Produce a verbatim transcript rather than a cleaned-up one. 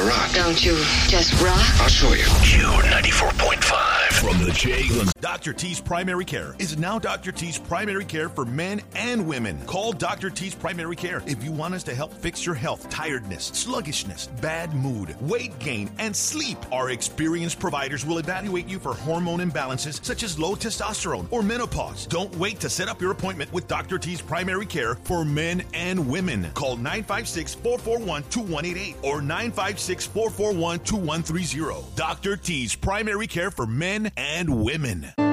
rock. Don't you just rock? I'll show you. Q ninety-four point five. From the Jay Gun. Doctor T's Primary Care is now Doctor T's Primary Care for men and women. Call Doctor T's Primary Care if you want us to help fix your health, tiredness, sluggishness, bad mood, weight gain, and sleep. Our experienced providers will evaluate you for hormone imbalances such as low testosterone or menopause. Don't wait to set up your appointment with Doctor T's Primary Care for men and women. Call nine five six, four four one, two one eight eight or nine five six, four four one, two one three zero. Doctor T's Primary Care for men and women.